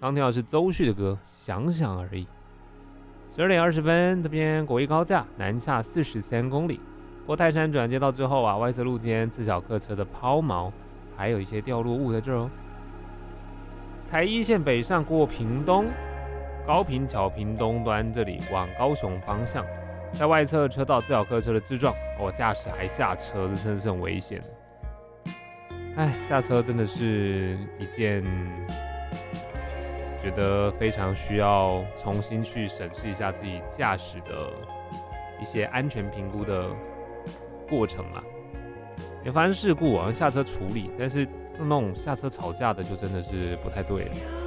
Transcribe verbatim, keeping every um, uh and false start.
刚听到的是周旭的歌《想想而已》。十二点二十分，这边国一高架南下四十三公里，过泰山转接道之后啊，外侧路肩自小客车的抛锚，还有一些掉落物在这儿哦。台一线北上过屏东高屏桥屏东端这里往高雄方向，在外侧车道自小客车的自撞，哦，驾驶还下车，这真的是很危险。哎，下车真的是一件觉得非常需要重新去审视一下自己驾驶的一些安全评估的过程啦。也发生事故啊，下车处理，但是那种下车吵架的就真的是不太对了。